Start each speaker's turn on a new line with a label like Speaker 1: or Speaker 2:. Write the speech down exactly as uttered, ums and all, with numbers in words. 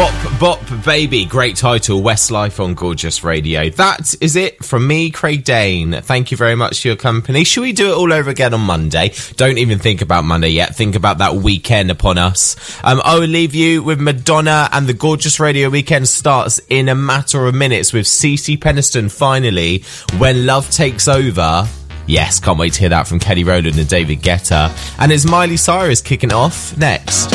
Speaker 1: Bop, Bop, Baby. Great title. Westlife on Gorgeous Radio. That is it from me, Craig Dane. Thank you very much for your company. Should we do it all over again on Monday? Don't even think about Monday yet. Think about that weekend upon us. Um, I will leave you with Madonna, and the Gorgeous Radio weekend starts in a matter of minutes with Cece Peniston finally, When Love Takes Over. Yes, can't wait to hear that from Kelly Rowland and David Guetta. And it's Miley Cyrus kicking off next.